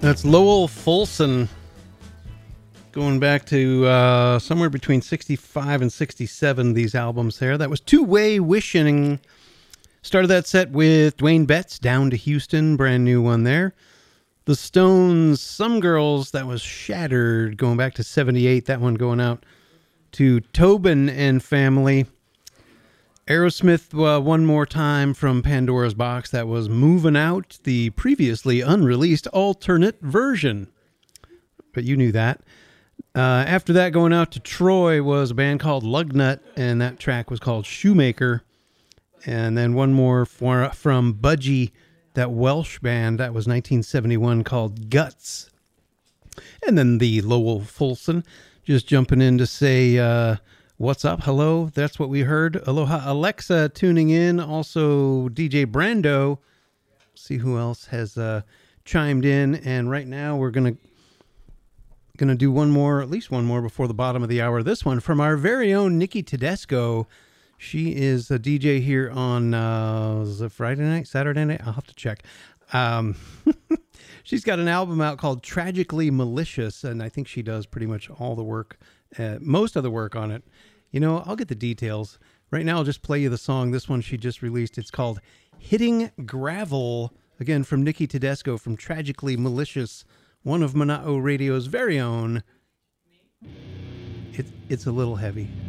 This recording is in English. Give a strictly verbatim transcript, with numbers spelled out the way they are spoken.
That's Lowell Fulson, going back to uh, somewhere between sixty-five and sixty-seven, these albums there. That was Two-Way Wishing. Started that set with Dwayne Betts, Down to Houston, brand new one there. The Stones, Some Girls, that was Shattered, going back to seventy-eight, that one going out to Tobin and Family. Aerosmith, uh, One More Time from Pandora's Box, that was Moving Out, the previously unreleased alternate version. But you knew that. Uh, after that, going out to Troy was a band called Lugnut, and that track was called Shoemaker. And then one more for, from Budgie, that Welsh band, that was nineteen seventy-one, called Guts. And then the Lowell Fulson, just jumping in to say, uh, what's up? Hello. That's what we heard. Aloha Alexa tuning in. Also D J Brando. See who else has uh, chimed in. And right now we're going to Gonna do one more, at least one more before the bottom of the hour. This one from our very own Nikki Tedesco. She is a D J here on uh, is it Friday night, Saturday night? I'll have to check. Um, she's got an album out called Tragically Malicious, and I think she does pretty much all the work, uh, most of the work on it. You know, I'll get the details. Right now, I'll just play you the song. This one she just released. It's called Hitting Gravel. Again, from Nikki Tedesco from Tragically Malicious, one of Mana'o Radio's very own. It, it's a little heavy.